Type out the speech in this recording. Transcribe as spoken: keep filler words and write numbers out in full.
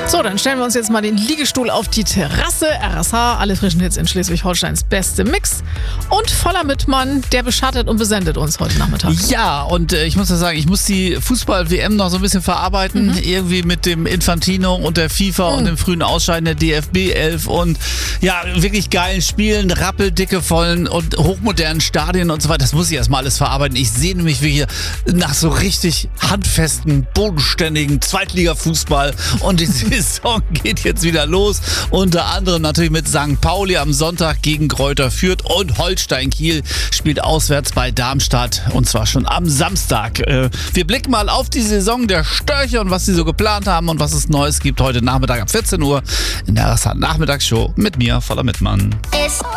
So, dann stellen wir uns jetzt mal den Liegestuhl auf die Terrasse. R S H, alle frischen Hits in Schleswig-Holsteins beste Mix. Und Voller Mittmann, der beschattet und besendet uns heute Nachmittag. Ja, und äh, ich muss ja sagen, ich muss die Fußball-W M noch so ein bisschen verarbeiten. Mhm. Irgendwie mit dem Infantino und der FIFA mhm. und dem frühen Ausscheiden der D F B elf und ja, wirklich geilen Spielen, rappeldicke, vollen und hochmodernen Stadien und so weiter. Das muss ich erstmal alles verarbeiten. Ich sehne mich wie hier nach so richtig handfesten, bodenständigen Zweitliga-Fußball und die Saison geht jetzt wieder los. Unter anderem natürlich mit Sankt Pauli am Sonntag gegen Greuther Fürth und Holstein Kiel spielt auswärts bei Darmstadt und zwar schon am Samstag. Wir blicken mal auf die Saison der Störche und was sie so geplant haben und was es Neues gibt heute Nachmittag ab vierzehn Uhr in der R S H Nachmittagsshow mit mir, Voller Mittmann.